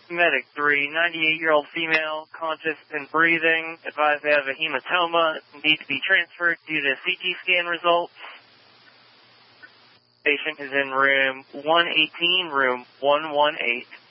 Medic 3, 98-year-old female, conscious and breathing, advised they have a hematoma, need to be transferred due to CT scan results. Patient is in room 118, room 118.